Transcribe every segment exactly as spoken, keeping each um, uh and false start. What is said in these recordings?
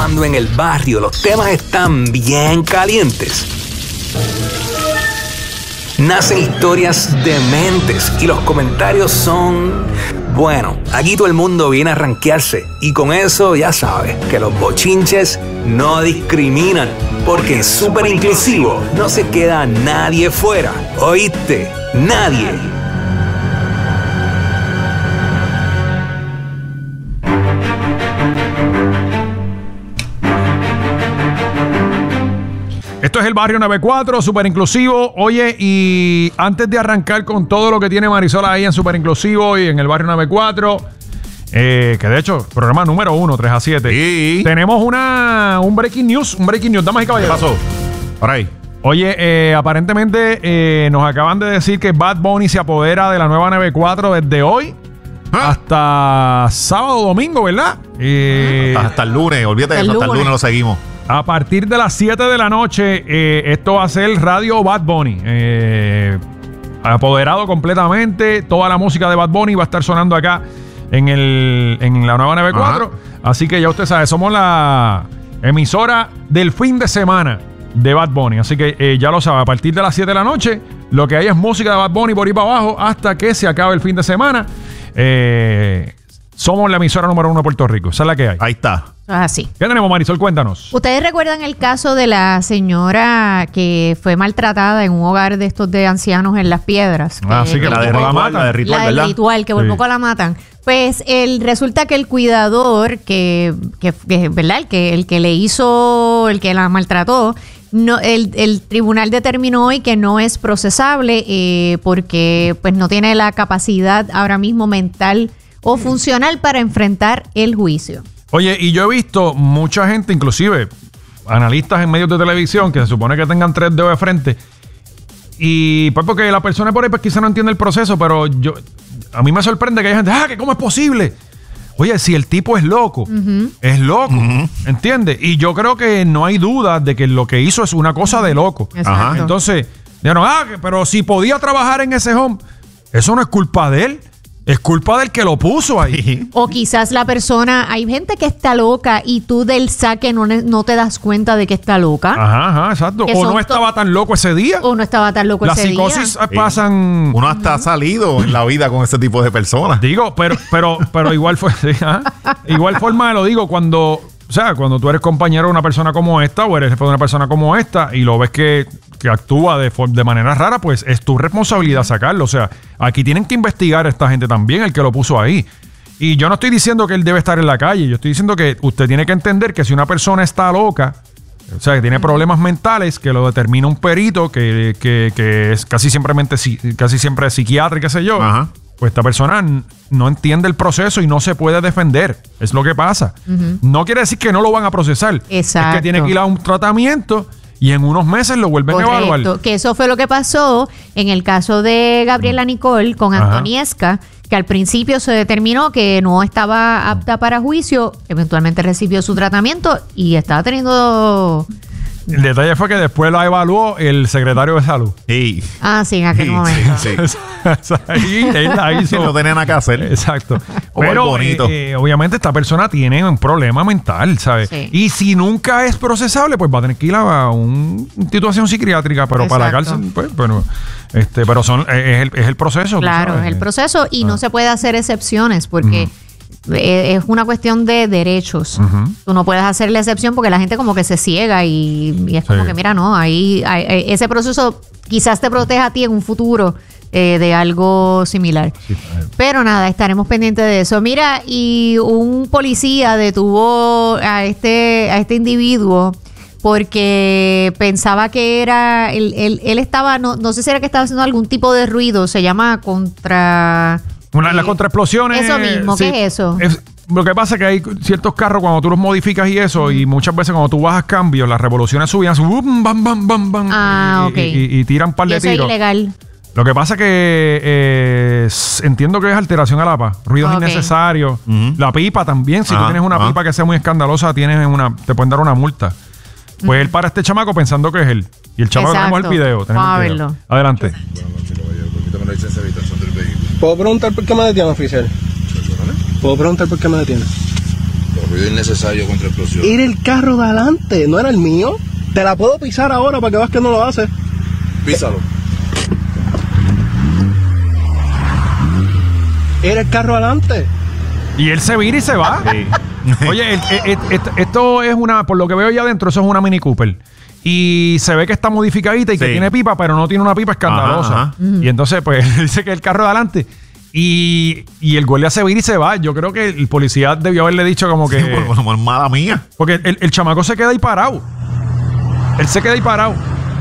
Cuando en el barrio los temas están bien calientes, nacen historias dementes y los comentarios son... Bueno, aquí todo el mundo viene a rankearse y con eso ya sabes que los bochinches no discriminan, porque en Súper Inclusivo no se queda nadie fuera. ¿Oíste? Nadie. Esto es el Barrio noventa y cuatro, Súper Inclusivo. Oye, y antes de arrancar con todo lo que tiene Marisol ahí en Súper Inclusivo y en el Barrio noventa y cuatro, eh, que de hecho, programa número uno, tres a siete, Sí. tenemos una, un breaking news, un breaking news, damas y caballeros. ¿Qué pasó? Por ahí. Oye, eh, aparentemente eh, nos acaban de decir que Bad Bunny se apodera de la nueva noventa y cuatro desde hoy ¿Ah? hasta sábado o domingo, ¿verdad? Eh, Hasta, hasta el lunes, olvídate de El eso, hasta el lunes. lunes lo seguimos. A partir de las siete de la noche, eh, esto va a ser Radio Bad Bunny. Eh, apoderado completamente. Toda la música de Bad Bunny va a estar sonando acá en, el, en la nueva noventa y cuatro. Ajá. Así que ya usted sabe, somos la emisora del fin de semana de Bad Bunny. Así que eh, ya lo sabe, a partir de las siete de la noche, lo que hay es música de Bad Bunny por ahí para abajo hasta que se acabe el fin de semana. Eh, somos la emisora número uno de Puerto Rico. Esa es la que hay. Ahí está. Así. ¿Qué tenemos, Marisol? Cuéntanos. ¿Ustedes recuerdan el caso de la señora que fue maltratada en un hogar de estos de ancianos en Las Piedras? Ah, Que- sí, que que- la de que- Ritual, la de Ritual, la del ¿verdad? ritual, que por Sí. poco la matan. Pues el, resulta que el cuidador, que, que, que ¿verdad? El que, el que le hizo, el que la maltrató, no, el, el tribunal determinó hoy que no es procesable eh, porque pues no tiene la capacidad ahora mismo mental o funcional para enfrentar el juicio. Oye, y yo he visto mucha gente, inclusive analistas en medios de televisión, que se supone que tengan tres dedos de frente. Y pues porque la persona por ahí pues quizá no entiende el proceso, pero yo a mí me sorprende que haya gente, ah, que cómo es posible. Oye, si el tipo es loco, uh-huh. es loco, uh-huh. ¿entiendes? Y yo creo que no hay duda de que lo que hizo es una cosa de loco. Exacto. Entonces, dijeron, ah, pero si podía trabajar en ese home, eso no es culpa de él. Es culpa del que lo puso ahí. O quizás la persona, hay gente que está loca y tú del saque no, no te das cuenta de que está loca. Ajá, ajá, exacto. Que O son no estaba tan loco ese día. O no estaba tan loco Las ese día. Las psicosis pasan... Uno hasta ha salido en la vida con ese tipo de personas. Digo, pero, pero, pero igual fue, sí, ¿ah? igual forma lo digo cuando, o sea, cuando tú eres compañero de una persona como esta o eres jefe de una persona como esta y lo ves que, que actúa de, de manera rara, pues es tu responsabilidad sacarlo. O sea, aquí tienen que investigar a esta gente también, el que lo puso ahí. Y yo no estoy diciendo que él debe estar en la calle. Yo estoy diciendo que usted tiene que entender que si una persona está loca, o sea, que tiene problemas mentales, que lo determina un perito, que, que, que es casi siempre, casi siempre psiquiatra y qué sé yo, ajá. Pues esta persona no entiende el proceso y no se puede defender. Es lo que pasa. Uh-huh. No quiere decir que no lo van a procesar. Exacto. Es que tiene que ir a un tratamiento y en unos meses lo vuelven Correcto. a evaluar. Que eso fue lo que pasó en el caso de Gabriela Nicole con Antoniesca, que al principio se determinó que no estaba apta para juicio, eventualmente recibió su tratamiento y estaba teniendo... El detalle fue que después la evaluó el secretario de salud. Sí. Ah, sí, en aquel sí, momento. Sí, sí. Ahí él la hizo. No tenía nada que hacer. Exacto. Como Pero bonito. Eh, eh, obviamente esta persona tiene un problema mental, ¿sabes? Sí. Y si nunca es procesable, pues va a tener que ir a una institución psiquiátrica, pero Exacto. para la cárcel, pues, pero, este, pero son, es, el, es el proceso. Claro, es el proceso y ah. no se puede hacer excepciones porque... Uh-huh. Es una cuestión de derechos. Uh-huh. Tú no puedes hacerle excepción porque la gente como que se ciega y, y es como sí. que, mira, no, ahí, ahí ese proceso quizás te proteja a ti en un futuro eh, de algo similar. Sí. Pero nada, estaremos pendientes de eso. Mira, y un policía detuvo a este, a este individuo porque pensaba que era, él, él, él estaba, no, no sé si era que estaba haciendo algún tipo de ruido, se llama contra... Una, eh, las contraexplosiones. Eso mismo, sí, ¿qué es eso? Es, lo que pasa es que hay ciertos carros cuando tú los modificas y eso, mm. y muchas veces cuando tú bajas cambios, las revoluciones subían, bum, bam, bam, bam, bam, ah, y, ok. y, y, y tiran un par y de eso tiros. Es ilegal. Lo que pasa es que eh, entiendo que es alteración a la paz, ruidos okay. innecesarios. Uh-huh. La pipa también, si uh-huh. tú tienes una uh-huh. pipa que sea muy escandalosa, tienes una, te pueden dar una multa. Pues uh-huh. él para este chamaco pensando que es él. Y el chamaco tenemos el video. Tenemos Vamos el video. a verlo. Adelante. ¿Puedo preguntar por qué me detiene, oficial? ¿Puedo preguntar por qué me detiene? ruido innecesario contra explosión. Era el carro de adelante, no era el mío. Te la puedo pisar ahora para que veas que no lo hace. Písalo. Era el carro adelante. Y él se vira y se va. Sí. Oye, el- el- el- esto es una, por lo que veo ya adentro, eso es una Mini Cooper. Y se ve que está modificadita y que Sí. tiene pipa, pero no tiene una pipa escandalosa. Ajá, ajá. Y entonces, pues, dice que el carro de adelante. Y, y el guardia se vira y se va. Yo creo que el policía debió haberle dicho como que... Sí, por, por mala mía. Porque el, el chamaco se queda ahí parado. Él se queda ahí parado.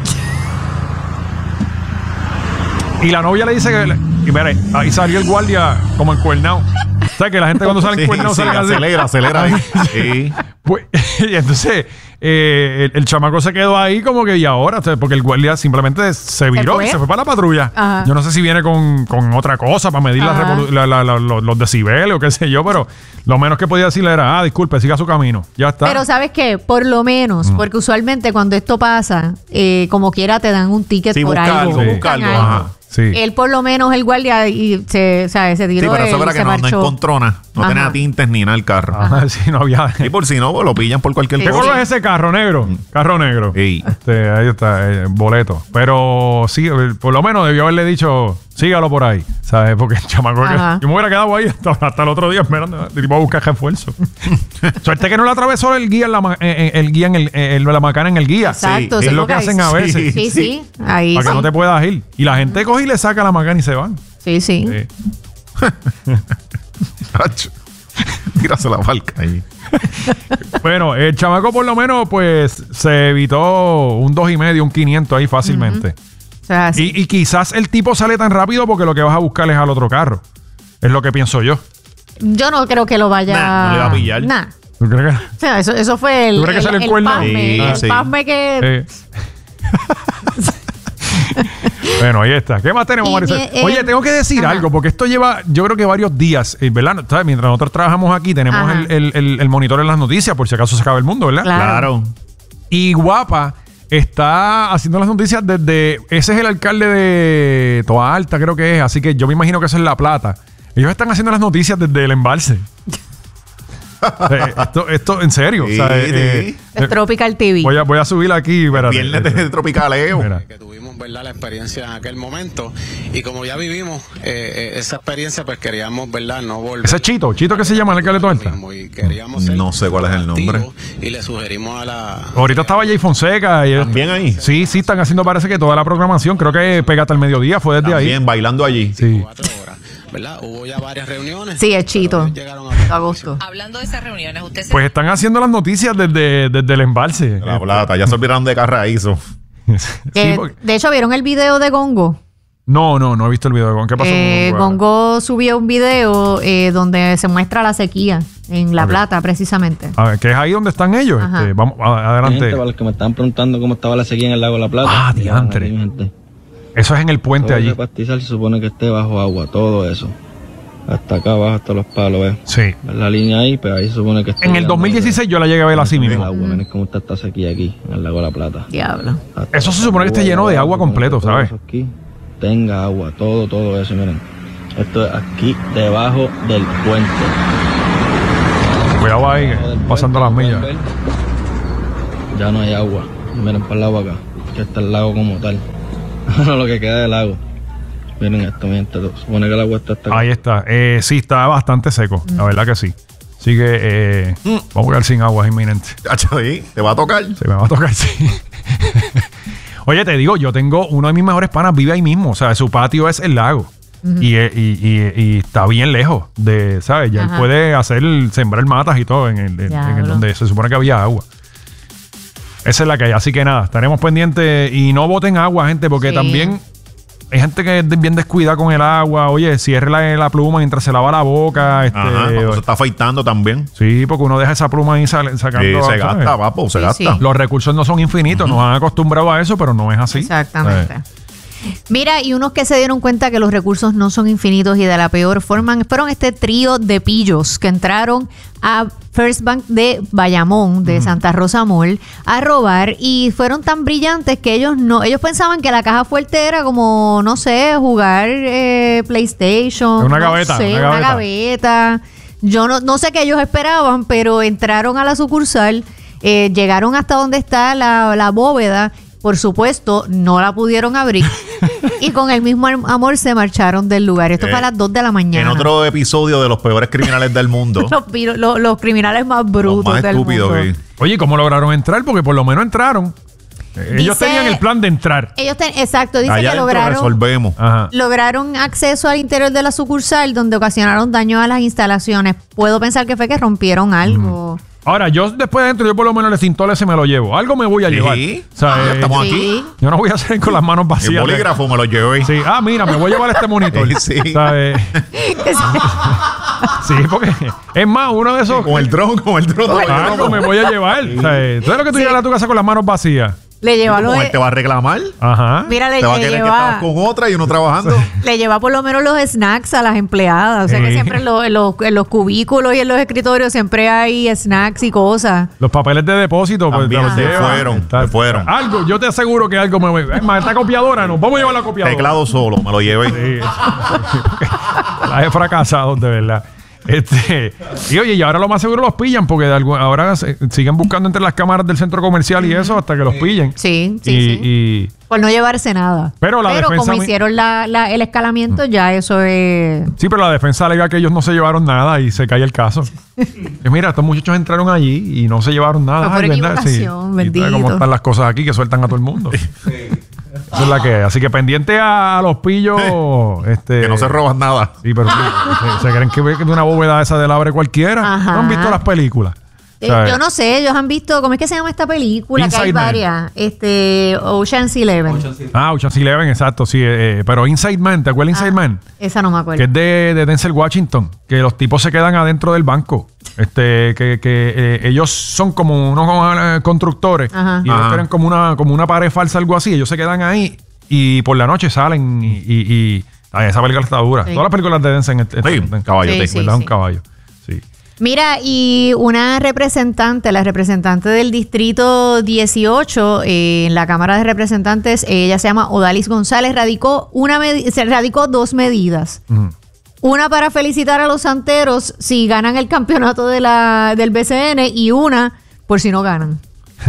Y la novia le dice que... Y mira, ahí salió el guardia como encuernado. O sea, que la gente cuando sale Sí, encuernado sí, sale así. acelera, acelera. ahí. Sí. Pues, y entonces eh, el, el chamaco se quedó ahí como que y ahora, o sea, porque el guardia simplemente se viró fue? y se fue para la patrulla. Ajá. Yo no sé si viene con, con otra cosa para medir la Ajá. revolu- la- la- la- los, los decibeles o qué sé yo, pero lo menos que podía decirle era, ah, disculpe, siga su camino. Ya está. Pero ¿sabes qué? Por lo menos, porque usualmente cuando esto pasa, eh, como quiera te dan un ticket Sí, por busca algo. algo, buscan busca algo, algo. ajá. Sí. Él por lo menos, el guardia, y se, o sea, se Sí, tiró pero eso él, era se que no, no marchó. encontró nada. No Ajá. tenía tintes ni nada el carro. Ah, sí, no había. Y por si no, pues lo pillan por cualquier ¿Qué cosa. color es ese carro negro? Carro negro. Sí. Este, ahí está, eh, boleto. Pero sí, eh, por lo menos debió haberle dicho, sígalo por ahí, ¿sabes? Porque el chamaco, que- Ajá. yo me hubiera quedado ahí hasta, hasta el otro día esperando, tipo a buscar refuerzo. Suerte que no le atravesó el guía en la, ma- eh, eh, el guía en el, eh, la macana en el guía. Exacto, es sí, lo que porque hacen a ahí- veces. Sí, sí, ahí Para que sí. no te puedas ir. Y la gente coge y le saca la macana y se van. Sí, sí. Sí. Tacho. Tírase la barca ahí. Bueno, el chamaco por lo menos pues se evitó un dos y medio, un quinientos ahí fácilmente. O sea, sí. Y, y quizás el tipo sale tan rápido porque lo que vas a buscar es al otro carro. Es lo que pienso yo. Yo no creo que lo vaya... Nah, no le va a pillar. Nah. ¿Tú crees que? O sea, eso, eso fue el, ¿Tú crees que el, sale el el cuerno? pasme, Sí, el sí. pasme que... Eh. Bueno, ahí está. ¿Qué más tenemos, Y, Marisol? eh, Oye, eh, tengo que decir ajá. algo, porque esto lleva, yo creo que varios días, eh, ¿verdad? ¿Sabes? Mientras nosotros trabajamos aquí, tenemos Ajá. el, el- el- el monitor en las noticias, por si acaso se acaba el mundo, ¿verdad? Claro. Claro. Y Guapa está haciendo las noticias desde... Ese es el alcalde de Toa Alta, creo que es. Así que yo me imagino que eso es La Plata. Ellos están haciendo las noticias desde el embalse. Eh, esto, esto, en serio. Sí, o sea, eh, sí. eh, Es Tropical T V. voy, a, voy a subir aquí. Espérate. Viernes de tropicaleo. Mira. que tuvimos, ¿verdad?, la experiencia en aquel momento, y como ya vivimos eh, eh, esa experiencia, pues queríamos, ¿verdad?, no volver. Ese es Chito. Chito que se llama el alcalde de Toa Alta. Mismo, y queríamos ser No sé cuál es el nombre. activos, y le sugerimos a la Ahorita estaba Jay Fonseca. Y ¿También ahí? Sí, sí, están haciendo parece que toda la programación. Creo que Pégate al Mediodía fue desde También ahí. bailando allí. Sí. cuatro horas, ¿verdad? Hubo ya varias reuniones. Sí, es Chito. pero ellos llegaron a Agosto. Hablando de esas reuniones, usted se... Pues están haciendo las noticias desde, desde el embalse. La plata. Ya se olvidaron de Carraízo. Que, Sí, porque- de hecho, ¿vieron el video de Gongo? No, no, no he visto el video. ¿Con qué pasó? Eh, con Gongo? Gongo subió un video eh, donde se muestra la sequía en La Ok. Plata, precisamente. A ver, que es ahí donde están ellos. Ajá. Este, vamos, a- adelante. Gente, para los que me estaban preguntando cómo estaba la sequía en el lago de la Plata. Ah, miren, diantre. aquí, mi gente. Eso es en el puente Todo allí. ese pastizal se supone que esté bajo agua, todo eso. Hasta acá abajo, hasta los palos, ¿ves? Sí. ¿Ves la línea ahí? Pero ahí se supone que está. En el dos mil dieciséis yo la llegué a ver así El mismo. agua, miren cómo está esta sequía aquí, en el lago de la Plata. Diablo. Hasta Eso se acá, supone que esté lleno de agua todo completo, eso ¿sabes? Aquí tenga agua, todo, todo eso, miren. Esto es aquí debajo del puente. Cuidado ahí, Debajo del pasando las puente, millas. ¿pueden ver? Ya no hay agua. Miren para el lago acá, que está el lago como tal. Lo que queda del lago. Miren esto, mi gente. Se supone que el agua está hasta acá. Ahí está. Eh, sí, está bastante seco. La verdad que sí. Así que eh, vamos a quedar sin agua, es inminente. Chacho, ahí. Te va a tocar. Se me va a tocar, sí. Oye, te digo, yo tengo uno de mis mejores panas, vive ahí mismo. O sea, su patio es el lago. y, eh, y, y- y está bien lejos de, ¿sabes? Ya Ajá. él puede hacer, sembrar matas y todo en el, en- en el Diablo. donde se supone que había agua. Esa es la que hay. Así que nada, estaremos pendientes y no boten agua, gente, porque Sí. también hay gente que es bien descuidada con el agua. Oye, cierre la, la pluma mientras se lava la boca. Este, Ajá, cuando se está afeitando también. sí, porque uno deja esa pluma ahí sal- sacando. Sí, se ¿sabes? gasta, papo, se Sí, gasta. sí. Los recursos no son infinitos, nos han acostumbrado a eso, pero no es así. Exactamente. Eh, Mira, y unos que se dieron cuenta que los recursos no son infinitos y de la peor forma fueron este trío de pillos que entraron a First Bank de Bayamón, de Santa Rosa Mall, a robar y fueron tan brillantes que ellos no, ellos pensaban que la caja fuerte era como, no sé, jugar eh, PlayStation, Una no gaveta, sé, una una gaveta. gaveta. Yo no, no sé qué ellos esperaban, pero entraron a la sucursal, eh, llegaron hasta donde está la, la bóveda. Por supuesto, no la pudieron abrir. Y con el mismo amor se marcharon del lugar. Esto Eh, fue a las dos de la mañana. En otro episodio de los peores criminales del mundo. los, piro- los- los criminales más brutos Los más del estúpidos. mundo. que- Oye, ¿y ¿cómo lograron entrar? Porque por lo menos entraron. Eh, Ellos Dice- tenían el plan de entrar. Ellos ten- exacto, dice Allá que adentro lograron, resolvemos. Ajá. lograron acceso al interior de la sucursal donde ocasionaron daño a las instalaciones. Puedo pensar que fue que rompieron algo. Ahora, yo después de dentro, yo por lo menos el cintol ese me lo llevo. Algo me voy a Sí. llevar. O sea, Ah, eh, estamos Sí. aquí. yo no voy a hacer con las manos vacías. El bolígrafo me lo llevé. Sí, ah, mira, me voy a llevar este monitor. Sí. O sea, eh, sí, porque es más, uno de esos. Con el dron, con el dron. con el dron. Algo me voy a llevar. O sea, eh, ¿tú sabes lo que tú llegas a tu casa con las manos vacías? Le lleva lo Como de- él te va a reclamar. Ajá. Mira, le, Te va a le querer que lleva, estabas con otra y uno trabajando. le lleva por lo menos los snacks a las empleadas. O sea que Sí. siempre en los, en los- en los cubículos y en los escritorios siempre hay snacks y cosas. Los papeles de depósito, pues También te los se llevas. fueron, Está- se fueron. Algo, yo te aseguro que algo me voy. Es más, esta copiadora, nos vamos a llevar la copiadora. Teclado solo, me lo llevé. Sí. Las he fracasado, de verdad. Este, y oye, y ahora lo más seguro los pillan porque de algo- ahora se- siguen buscando entre las cámaras del centro comercial y eso hasta que los pillen. Sí, sí, y, sí. y- Por no llevarse nada. Pero la defensa como mi- hicieron la, la- el escalamiento, ya eso es... sí, pero la defensa alega que ellos no se llevaron nada y se cae el caso. Y mira, estos muchachos entraron allí y no se llevaron nada. Fue por Ay, ¿verdad? Sí. equivocación, Y bendito. sabes cómo están las cosas aquí que sueltan a todo el mundo. Esa es la que es. Así que pendiente a, a los pillos. este, Que no se roban nada. Sí, pero sí, se, se creen que, que de una bóveda esa de la abre cualquiera. Ajá. ¿No han visto las películas? Eh, ¿Sabes? yo no sé, ellos han visto, ¿cómo es que se llama esta película? Inside que hay Man. varias. Este, Ocean's Eleven. Ah, Ocean's Eleven, exacto, sí. eh, pero Inside Man, ¿te acuerdas de Inside Man? Esa no me acuerdo. Que es de, de Denzel Washington, que los tipos se quedan adentro del banco. Este, que, que eh, ellos son como unos eh, constructores Ajá. y ellos Ajá. tienen como una, como una pared falsa, algo así. Ellos se quedan ahí y por la noche salen y, y, y- ay, esa película está dura. Sí. Todas las películas de Denzel en, Sí, en, caballote. Sí, sí. ¿verdad? Un caballo. Sí. Mira, y una representante, la representante del distrito dieciocho eh, en la Cámara de Representantes, ella se llama Odalis González, radicó una medi- se radicó dos medidas. Ujú. Una para felicitar a los santeros si ganan el campeonato de la, del B C N y una por si no ganan.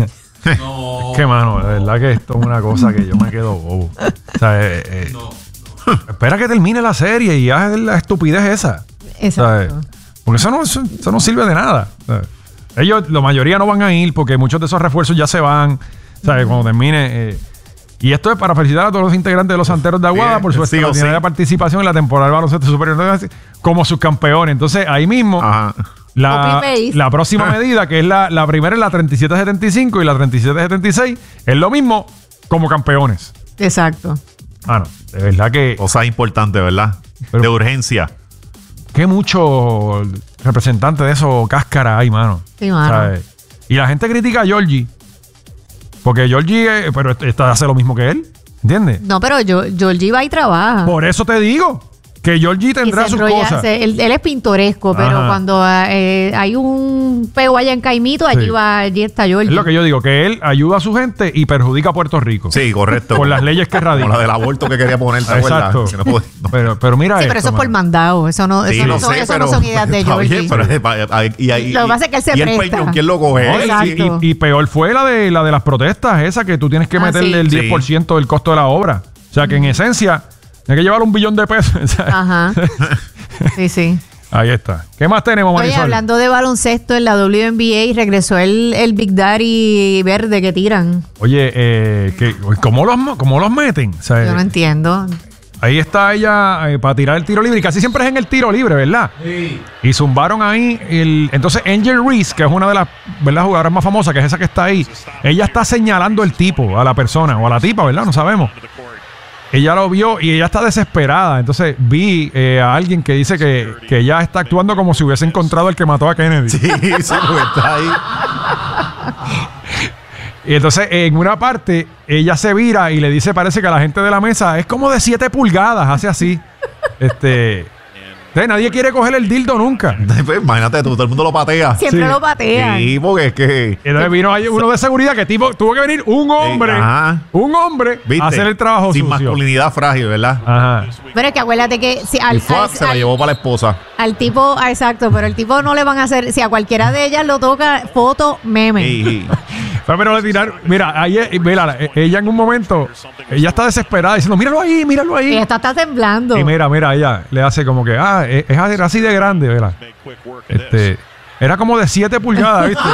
Es que, mano, de verdad que esto es una cosa que yo me quedo bobo. O sea, eh, eh, espera que termine la serie y haz la estupidez esa. Exacto. ¿Sabes? Porque eso no, eso, eso no sirve de nada. ¿Sabes? Ellos, la mayoría no van a ir porque muchos de esos refuerzos ya se van. ¿Sabes? Cuando termine. eh, y esto es para felicitar a todos los integrantes de los Santeros de Aguada Bien, por su sí o extraordinaria sí. participación en la temporada del baloncesto superior como sus campeones. Entonces, ahí mismo. Ajá. La, Copy-paste. la próxima medida, que es la, la primera, es la treinta y siete setenta y cinco y la treinta y siete setenta y seis, es lo mismo como campeones. Exacto. Ah, no, de verdad que, Cosa importante, ¿verdad? Pero- de urgencia. que mucho representante de eso cáscara hay, mano. Sí, mano. ¿Sabes? Y la gente critica a Georgie. Porque Georgie, eh, pero esta hace lo mismo que él. ¿Entiendes? No, pero yo, Georgie va y trabaja. Por eso te digo que Georgie Y tendrá se sus enrolla, cosas. se- él, él es pintoresco, pero Ajá. cuando eh, hay un peo allá en Caimito, allí Sí. va, allí está Georgie. Es lo que yo digo, que él ayuda a su gente y perjudica a Puerto Rico. Sí, correcto. Por las leyes que radica. Como la del aborto que quería poner, ¿te acuerdas? Exacto. Que no puede- no. Pero, pero mira Sí, esto, pero eso es por mano. mandado. Eso no, Sí, eso no, lo son, sé, eso pero- no son ideas de está Georgie. bien, pero es pa- ahí- y ahí- Lo que pasa es que él se y el presta. peñón, ¿quién lo coge? No, Él, y- Exacto. y, y peor fue la de la de las protestas, esa que tú tienes que Ah, meterle sí. el diez por ciento del costo de la obra. O sea que en esencia, tienes que llevar un billón de pesos. Ajá. Sí, sí. Ahí está. ¿Qué más tenemos, Oye, Marisol? hablando de baloncesto en la W N B A, regresó el, el Big Daddy verde que tiran. Oye, eh, que, ¿cómo, los, cómo los meten? O sea, Yo no entiendo. ahí está ella eh, para tirar el tiro libre. Y casi siempre es en el tiro libre, ¿verdad? Sí. Y zumbaron ahí. El, entonces, Angel Reese, que es una de las, ¿verdad?, jugadoras más famosas, que es esa que está ahí, ella está señalando el tipo a la persona o a la tipa, ¿verdad? No sabemos. Ella lo vio y ella está desesperada. Entonces vi eh, a alguien que dice que, que ella está actuando como si hubiese encontrado al que mató a Kennedy. Sí, sí, porque está ahí. Y entonces en una parte ella se vira y le dice, parece que a la gente de la mesa es como de siete pulgadas, hace así. este Entonces, nadie quiere coger el dildo nunca. Pues, imagínate tú, todo el mundo lo patea. Siempre Sí. lo patean. Sí, porque es que... Entonces vino ahí uno de seguridad que tipo, tuvo que venir un hombre, ajá. un hombre, ¿Viste? a hacer el trabajo Sin sucio. masculinidad frágil, ¿verdad? Ajá. Pero es que acuérdate que si al, Y fue, al- se la al- llevó para la esposa. al tipo, ah, exacto, pero el tipo no le van a hacer, si a cualquiera de ellas lo toca, foto, meme. Y, y- Pero, pero le tiraron, mira, ahí, eh, mira, eh, ella en un momento, ella está desesperada diciendo, míralo ahí, míralo ahí. Ella está, está temblando. Y mira, mira, ella le hace como que, ah, es, es así de grande, ¿verdad? Este, era como de siete pulgadas, ¿viste?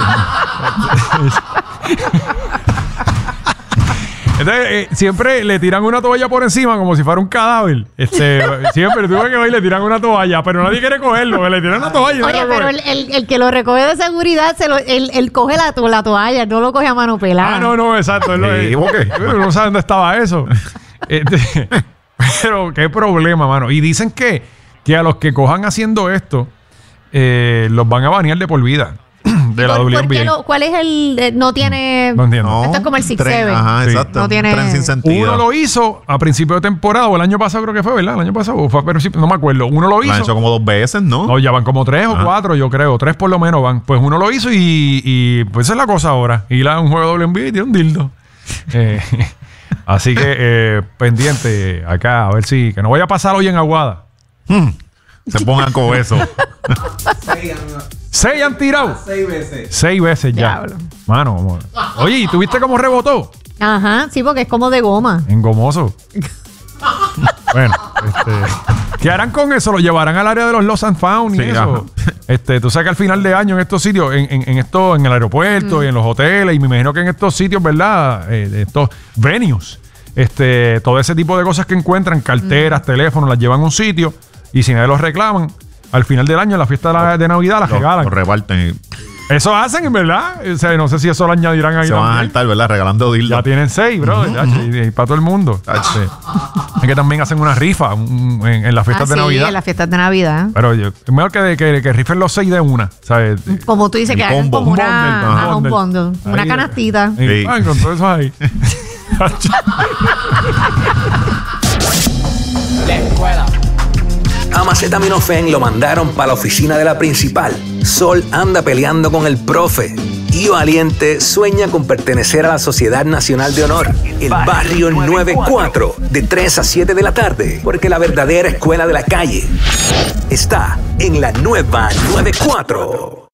Entonces, eh, siempre le tiran una toalla por encima como si fuera un cadáver. Este, siempre tuve que ver, le tiran una toalla, pero nadie quiere cogerlo, le tiran una toalla. y Oye, nadie lo pero coge. el, el, el que lo recoge de seguridad, se lo, él, él coge la, to- la toalla, no lo coge a mano pelada. Ah, no, no, exacto. él lo- Sí, ¿por qué? Pero no sabe dónde estaba eso. Este, pero qué problema, mano. Y dicen que, que a los que cojan haciendo esto, eh, los van a banear de por vida de la ¿Por- por qué W N B A. lo- ¿Cuál es el...? eh, no tiene... No entiendo. no, Esto es como el six tren, seven. Ajá, Sí. exacto. No tiene- Un tren sin sentido. Uno lo hizo a principio de temporada, o el año pasado creo que fue, ¿verdad? El año pasado, o fue a principio, no me acuerdo. Uno lo Lo han hizo. hecho como dos veces, ¿no? No, ya van como tres o Ah. cuatro, yo creo. Tres por lo menos van. Pues uno lo hizo y, y pues esa es la cosa ahora. Ir a un juego de W N B A y tiene un dildo. Eh, así que eh, pendiente acá, a ver si... Que no vaya a pasar hoy en Aguada. Se pongan con eso. Seis han tirado. Seis veces. Seis veces ya. Diablo. Mano, vamos. Oye, ¿y tuviste cómo rebotó? Ajá, sí, porque es como de goma. Engomoso. Bueno, este, ¿qué harán con eso? ¿Lo llevarán al área de los Lost and Found y Sí, eso? Este, tú sabes que al final de año en estos sitios, en, en, en esto, en el aeropuerto y en los hoteles, y me imagino que en estos sitios, ¿verdad? Eh, de estos venues, este, todo ese tipo de cosas que encuentran, carteras, teléfonos, las llevan a un sitio y si nadie los reclaman, al final del año, en la fiesta de, la- de Navidad, las Lo, regalan. lo reparten y Eso hacen, en verdad. O sea, no sé si eso lo añadirán ahí se van a también. saltar, ¿verdad? Regalando dildos. Ya tienen seis, bro. y, y para todo el mundo. Sí. Es que también hacen una rifa un- en, en las fiestas Ah, de sí, Navidad. en las fiestas de Navidad. Pero yo, es mejor que, que, que rifen los seis de una, ¿sabes? Como tú dices, El que hagan combo, como un una, bundle, ajá, un un bundle. bundle, una Ahí, canastita. Y, Sí. ay, con todo eso ahí. Amacetaminofen lo mandaron para la oficina de la principal. Sol anda peleando con el profe. Y Valiente sueña con pertenecer a la Sociedad Nacional de Honor, el Barrio noventa y cuatro, de tres a siete de la tarde, porque la verdadera escuela de la calle está en la nueva noventa y cuatro.